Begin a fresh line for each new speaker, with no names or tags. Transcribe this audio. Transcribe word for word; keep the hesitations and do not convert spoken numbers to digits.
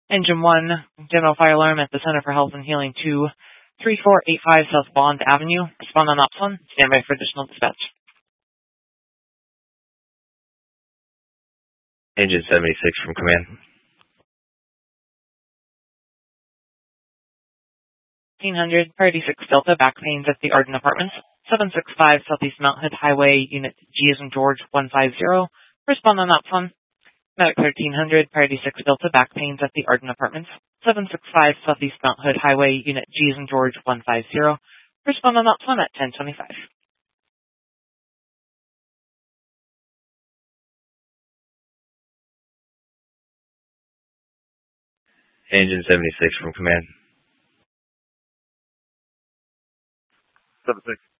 Engine one, general fire alarm at the Center for Health and Healing two, three four eight five South Bond Avenue. Respond on ops one. Stand by for additional dispatch.
Engine seventy-six from command.
fifteen hundred, Priority six Delta, back pains at the Arden Apartments. seven six five Southeast Mount Hood Highway, Unit G as in George one five zero. Respond on ops one. Medic thirteen hundred, Priority six Delta, back pains at the Arden Apartments. seven six five Southeast Mount Hood Highway, Unit G as in George one five zero. Respond on ops one at ten twenty-five.
Engine seventy-six from command.
seven six.